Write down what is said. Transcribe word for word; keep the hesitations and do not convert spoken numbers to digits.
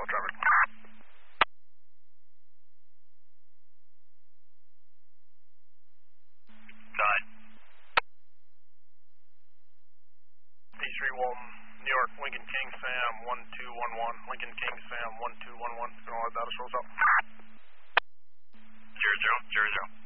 all traffic. Nine. East Street Walton, New York, Lincoln King Sam one two one one, Lincoln King Sam one two one one, going to let that us roll out. Zero zero, zero zero.